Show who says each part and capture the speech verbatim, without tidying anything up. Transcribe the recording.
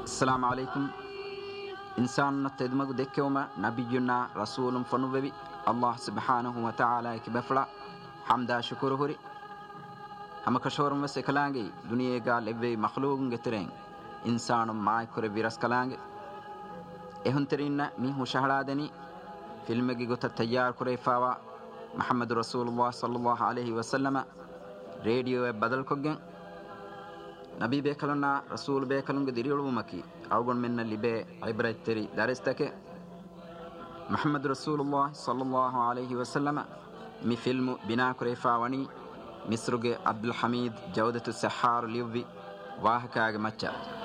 Speaker 1: السلام عليكم إنسان نتدمج دكوما نبينا رسول فنوبي الله سبحانه وتعالى كبفلا حمدا شكره هري هم كشورم وسكلانجي دنيا قال إبي مخلوق جترين إنسان ما يكره بيرس كلانج إهون ترينا ميه شهرادني فيلم جيجوت التيار كره فاوا محمد رسول الله صلى الله عليه وسلم راديو بدل كوجن نبي بيكلنا رسول بيكلنا ديريولو مكي أوغن من اللي بي عبرة تري دارستك محمد رسول الله صلى الله عليه وسلم مي فيلم بنا كريفا وني مصرغ عبد الحميد جودة السحار ليوبي واهكاغ مچا